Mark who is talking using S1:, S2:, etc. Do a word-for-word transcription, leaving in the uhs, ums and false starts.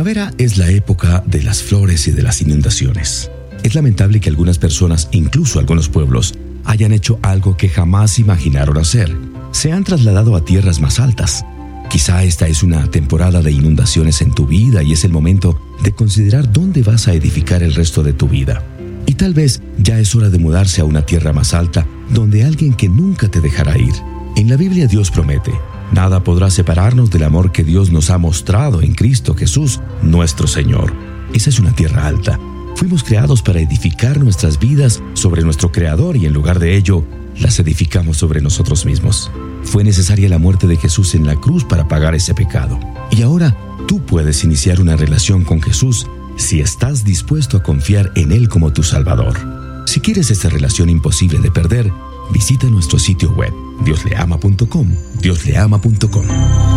S1: primavera es la época de las flores y de las inundaciones. Es lamentable que algunas personas, incluso algunos pueblos, hayan hecho algo que jamás imaginaron hacer. Se han trasladado a tierras más altas. Quizá esta es una temporada de inundaciones en tu vida y es el momento de considerar dónde vas a edificar el resto de tu vida. Y tal vez ya es hora de mudarse a una tierra más alta, donde alguien que nunca te dejará ir. En la Biblia Dios promete: nada podrá separarnos del amor que Dios nos ha mostrado en Cristo Jesús, nuestro Señor. Esa es una tierra alta. Fuimos creados para edificar nuestras vidas sobre nuestro Creador y en lugar de ello, las edificamos sobre nosotros mismos. Fue necesaria la muerte de Jesús en la cruz para pagar ese pecado. Y ahora tú puedes iniciar una relación con Jesús si estás dispuesto a confiar en Él como tu Salvador. Si quieres esta relación imposible de perder, visita nuestro sitio web dios le ama punto com, dios le ama punto com.